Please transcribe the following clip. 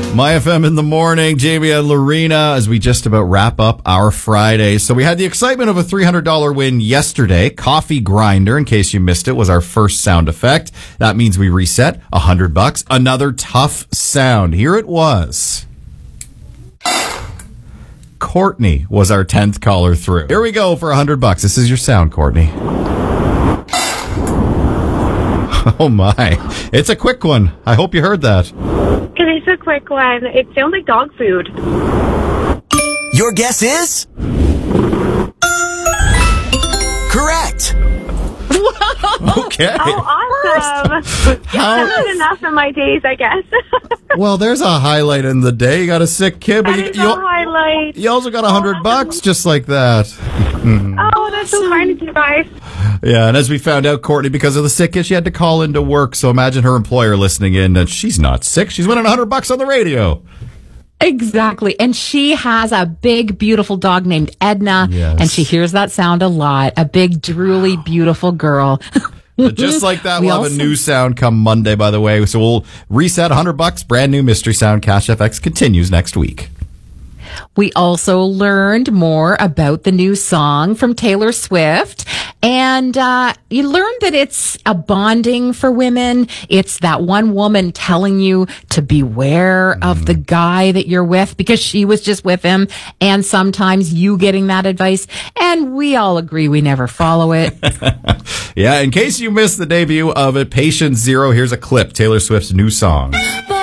My FM in the morning, Jamie and Lorena, as we just about wrap up our Friday. So we had the excitement of a $300 win yesterday. Coffee grinder, in case you missed it, was our first sound effect. That means we reset $100. Another tough sound. Here it was. Courtney was our 10th caller through. Here we go for $100. This is your sound, Courtney. Oh my. It's a quick one. I hope you heard that. It is a quick one. It sounds like dog food. Your guess is? Correct. Okay. Oh, awesome. That's enough in my days, I guess. Well, there's a highlight in the day. You got a sick kid, but That is a highlight. you also got $100 just like that. Oh, that's so kind of you guys. Yeah, and as we found out, Courtney, because of the sick kid, she had to call into work. So imagine her employer listening in, and she's not sick. She's winning $100 on the radio. Exactly. And she has a big, beautiful dog named Edna. Yes. And she hears that sound a lot. A big, drooly, beautiful girl. Just like that, we'll have a new sound come Monday, by the way. So we'll reset $100. Brand new mystery sound. Cash FX continues next week. We also learned more about the new song from Taylor Swift. And you learned that it's a bonding for women. It's that one woman telling you to beware of the guy that you're with because she was just with him. And sometimes you getting that advice. And we all agree we never follow it. Yeah, in case you missed the debut of it, Patient Zero, here's a clip. Taylor Swift's new song.